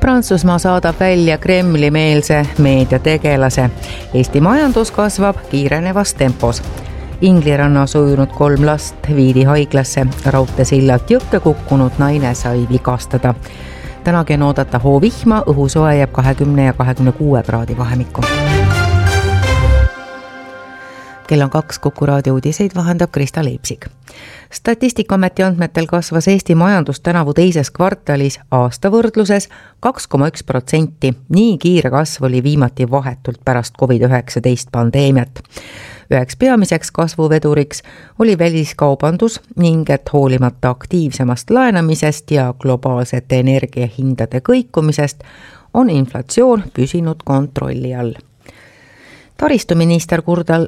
Prantsusmaa saadab välja Kremli-meelse meediategelase. Eesti majandus kasvab kiirenevas tempos. Inglirannas ujunud 3 last viidi haiglasse. Raudteesillalt jõkke kukkunud naine sai vigastada. Tänagi on oodata hoovihma, õhusoe jääb 20 ja 26 kraadi vahemikku. Kell on 2, Kuku raadio uudiseid vahendab Krista Leipsik. Statistikaameti andmetel kasvas Eesti majandus tänavu teises kvartalis aasta võrdluses 2,1%. Nii kiire kasv oli viimati vahetult pärast COVID-19 pandeemiat. Üheks peamiseks kasvuveduriks oli väliskaubandus ning et hoolimata aktiivsemast laenamisest ja globaalsete energiahindade kõikumisest on inflatsioon püsinud kontrolli all. Taristuminister